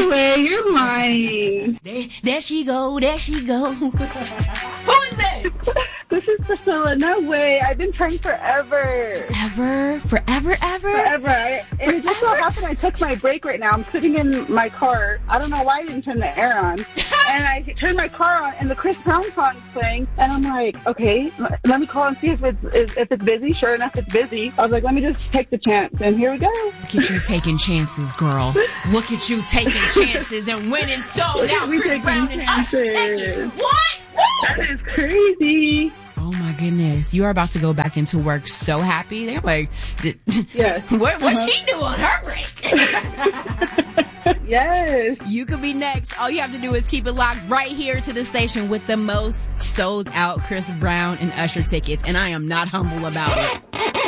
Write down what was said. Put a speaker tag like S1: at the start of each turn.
S1: way, you're lying.
S2: There she go. Who is this?
S1: This is Priscilla. No way. I've been trying forever.
S2: Forever?
S1: And it just so happened I took my break right now. I'm sitting in my car. I don't know why I didn't turn the air on. And I turned my car on, and the Chris Brown song is playing. And I'm like, okay, let me call and see if it's busy. Sure enough, it's busy. I was like, let me just take the chance. And here we go.
S2: Look at you taking chances, girl. Look at you taking chances and winning sold out Chris Brown and Usher tickets. What?
S1: That is crazy.
S2: Oh my goodness. You are about to go back into work so happy. They're like,
S1: yes.
S2: What's she doing on her break?
S1: Yes.
S2: You could be next. All you have to do is keep it locked right here to the station with the most sold out Chris Brown and Usher tickets. And I am not humble about it.